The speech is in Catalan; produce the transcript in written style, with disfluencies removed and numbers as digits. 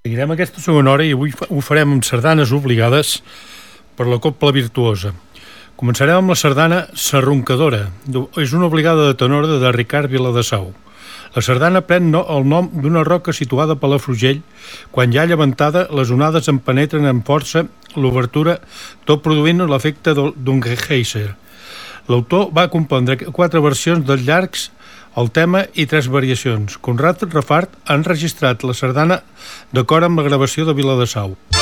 Seguirem aquesta segona hora i avui ho farem amb sardanes obligades per la Cobla Virtuosa. Començarem amb la sardana Sarroncadora. És una obligada de tenor de Ricard Viladesau. La sardana pren el nom d'una roca situada a Palafrugell. Quan hi ha llevantada, les onades en penetren amb força l'obertura, tot produint l'efecte d'un geyser. L'autor va compondre 4 versions dels llargs, el tema i 3 variacions. Conrad Rafart ha enregistrat la sardana d'acord amb la gravació de Viladesau.